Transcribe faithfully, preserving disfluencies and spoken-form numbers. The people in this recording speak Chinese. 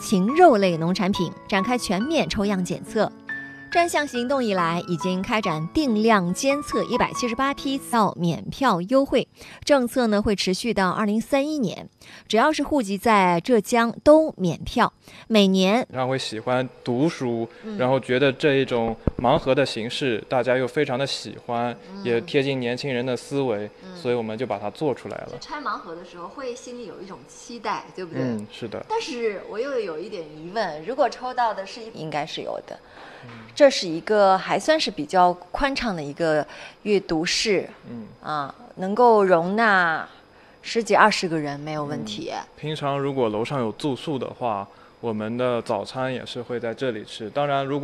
禽肉类农产品展开全面抽样检测。专项行动以来，已经开展定量监测一百七十八批到免票优惠政策呢，会持续到二零三一年。只要是户籍在浙江都免票，每年然后会喜欢读书，然后觉得这一种盲盒的形式大家又非常的喜欢，嗯、也贴近年轻人的思维，嗯、所以我们就把它做出来了。 拆盲盒的时候会心里有一种期待，对不对？ 嗯，是的。 但是我又有一点疑问，如果抽到的是应该是有的。这是一个还算是比较宽敞的一个阅读室，嗯啊，能够容纳十几二十个人没有问题。 嗯、平常如果楼上有住宿的话，我们的早餐也是会在这里吃。当然，如果